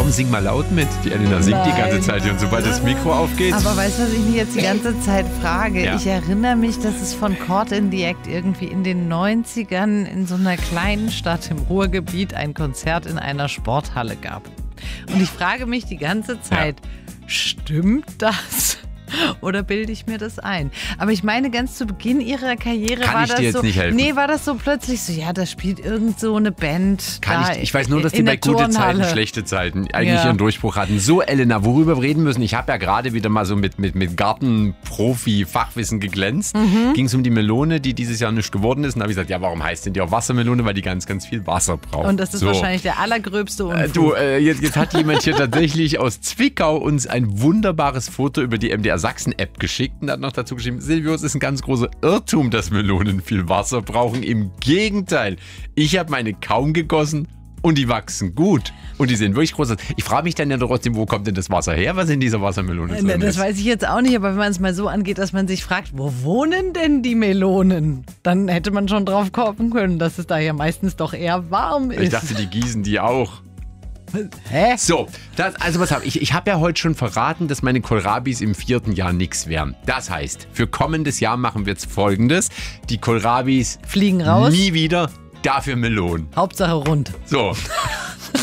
Komm, sing mal laut mit. Die Elena singt die ganze Zeit hier und sobald das Mikro aufgeht. Aber weißt du, was ich mich jetzt die ganze Zeit frage? Ja. Ich erinnere mich, dass es von Caught in the Act irgendwie in den 90ern in so einer kleinen Stadt im Ruhrgebiet ein Konzert in einer Sporthalle gab. Und ich frage mich die ganze Zeit, stimmt das? Oder bilde ich mir das ein? Aber ich meine, ganz zu Beginn ihrer Karriere Kann war ich das dir jetzt so. nicht helfen? Nee, war das so plötzlich so, ja, da spielt irgend so eine Band. Ich weiß nur, dass die in bei der gute Zeiten, Turnhalle. schlechte Zeiten eigentlich ihren Durchbruch hatten. So, Elena, worüber wir reden müssen? Ich habe ja gerade wieder mal so mit Gartenprofi-Fachwissen geglänzt. Ging es um die Melone, die dieses Jahr nicht geworden ist. Und da habe ich gesagt, ja, warum heißt denn die auch Wassermelone? Weil die ganz, ganz viel Wasser braucht. Und das ist wahrscheinlich der allergröbste Unfug. Jetzt hat jemand hier tatsächlich aus Zwickau uns ein wunderbares Foto über die MDR Sachsen-App geschickt und hat noch dazu geschrieben, Silvio, es ist ein ganz großer Irrtum, dass Melonen viel Wasser brauchen. Im Gegenteil, ich habe meine kaum gegossen und die wachsen gut. Und die sind wirklich groß. Ich frage mich dann ja trotzdem, wo kommt denn das Wasser her, was in dieser Wassermelone drin Das ist? weiß ich jetzt auch nicht, aber wenn man es mal so angeht, dass man sich fragt, wo wohnen denn die Melonen? Dann hätte man schon drauf kommen können, dass es da ja meistens doch eher warm ist. Ich dachte, die gießen die auch. Hä? So, also was habe ich? Ich habe ja heute schon verraten, dass meine Kohlrabis im 4. Jahr nichts wären. Das heißt, für kommendes Jahr machen wir jetzt Folgendes. Die Kohlrabis Fliegen raus. nie wieder, dafür Melonen. Hauptsache rund. So,